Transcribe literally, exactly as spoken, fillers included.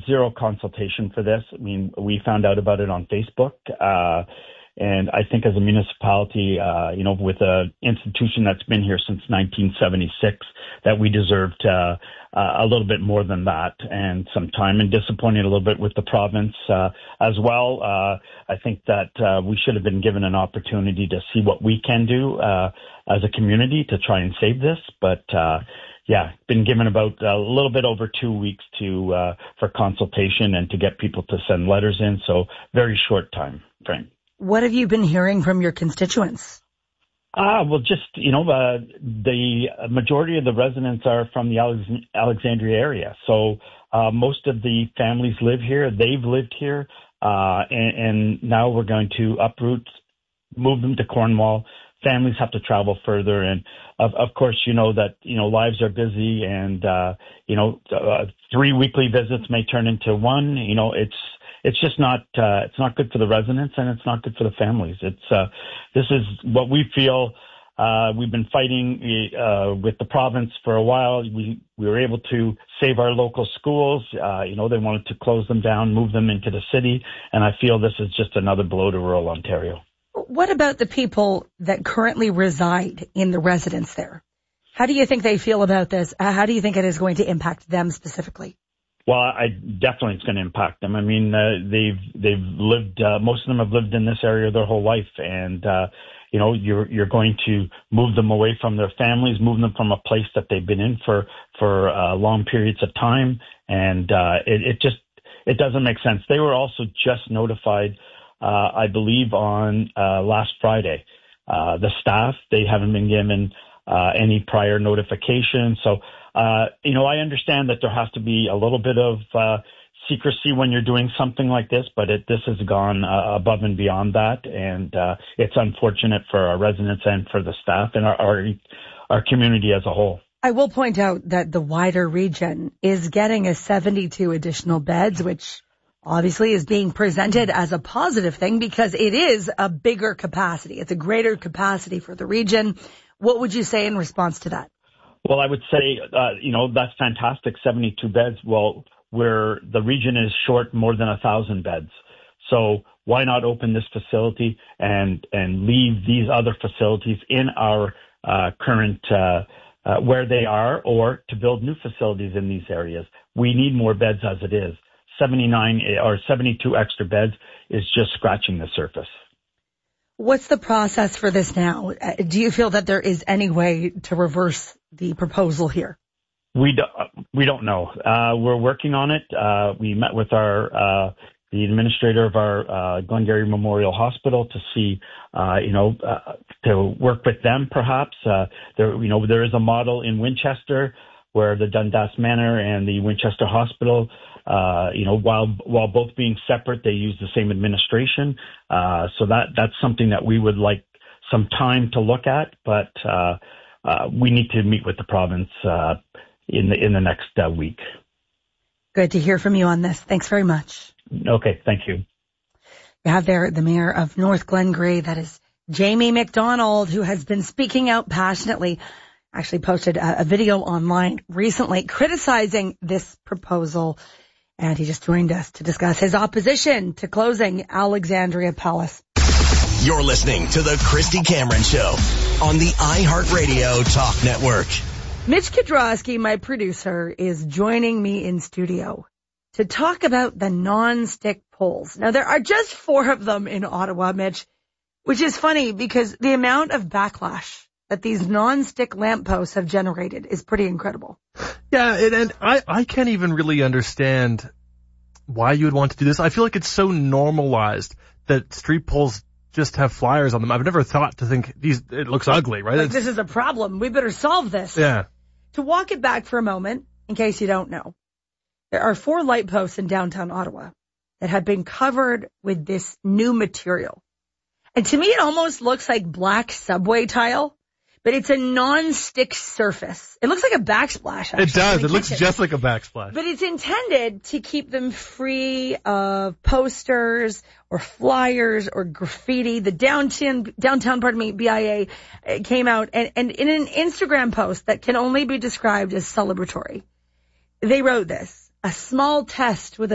zero consultation for this. I mean, we found out about it on Facebook. Uh, and I think as a municipality, uh, you know, with an institution that's been here since nineteen seventy-six, that we deserved uh, uh, a little bit more than that and some time, and disappointed a little bit with the province uh, as well. Uh, I think that uh, we should have been given an opportunity to see what we can do uh, as a community to try and save this. But uh, yeah, been given about a little bit over two weeks to uh, for consultation and to get people to send letters in. So very short time frame. What have you been hearing from your constituents? Ah, well, just, you know, uh, the majority of the residents are from the Alex- Alexandria area. So uh, most of the families live here. They've lived here. Uh, and, and now we're going to uproot, move them to Cornwall. Families have to travel further. And of, of course, you know that, you know, lives are busy and, uh, you know, uh, three weekly visits may turn into one. You know, it's, It's just not, uh, it's not good for the residents and it's not good for the families. It's, uh, this is what we feel, uh, we've been fighting, uh, with the province for a while. We, we were able to save our local schools. Uh, you know, they wanted to close them down, move them into the city. And I feel this is just another blow to rural Ontario. What about the people that currently reside in the residence there? How do you think they feel about this? How do you think it is going to impact them specifically? Well, I definitely it's going to impact them. I mean, uh, they've they've lived. Uh, most of them have lived in this area their whole life, and uh, you know, you're you're going to move them away from their families, move them from a place that they've been in for for uh, long periods of time, and uh, it, it just it doesn't make sense. They were also just notified, uh, I believe, on uh, last Friday. Uh, the staff, they haven't been given uh, any prior notification, so. Uh, you know, I understand that there has to be a little bit of uh, secrecy when you're doing something like this, but it, this has gone uh, above and beyond that, and uh, it's unfortunate for our residents and for the staff and our, our our community as a whole. I will point out that the wider region is getting a seventy-two additional beds, which obviously is being presented as a positive thing because it is a bigger capacity. It's a greater capacity for the region. What would you say in response to that? Well, I would say, uh, you know, that's fantastic, seventy-two beds. Well, where the region is short more than a thousand beds. So why not open this facility and, and leave these other facilities in our uh, current, uh, uh, where they are, or to build new facilities in these areas? We need more beds as it is. seventy-nine or seventy-two extra beds is just scratching the surface. What's the process for this now? Do you feel that there is any way to reverse the proposal here? We don't, we don't know. Uh, we're working on it. Uh, we met with our, uh, the administrator of our, uh, Glengarry Memorial Hospital to see, uh, you know, uh, to work with them perhaps. Uh, there, you know, there is a model in Winchester where the Dundas Manor and the Winchester Hospital, uh, you know, while, while both being separate, they use the same administration. Uh, so that, that's something that we would like some time to look at, but, uh, uh, we need to meet with the province, uh, in the, in the next uh, week. Good to hear from you on this. Thanks very much. Okay. Thank you. You have there the mayor of North Glengarry, that is Jamie McDonald, who has been speaking out passionately. Actually posted a, a video online recently criticizing this proposal. And he just joined us to discuss his opposition to closing Alexandria Palace. You're listening to the Christy Cameron Show on the iHeartRadio Talk Network. Mitch Kudrowski, my producer, is joining me in studio to talk about the non-stick poles. Now, there are just four of them in Ottawa, Mitch, which is funny because the amount of backlash that these non-stick lampposts have generated is pretty incredible. Yeah, and, and I, I can't even really understand why you would want to do this. I feel like it's so normalized that street poles just have flyers on them. I've never thought to think these, it looks ugly, right? Like, this is a problem. We better solve this. Yeah. To walk it back for a moment, in case you don't know, there are four light posts in downtown Ottawa that have been covered with this new material. And to me, it almost looks like black subway tile. But it's a non-stick surface. It looks like a backsplash, actually. It does. It looks just like a backsplash. But it's intended to keep them free of posters or flyers or graffiti. The downtown, downtown, pardon me, B I A came out and, and in an Instagram post that can only be described as celebratory, they wrote this: a small test with a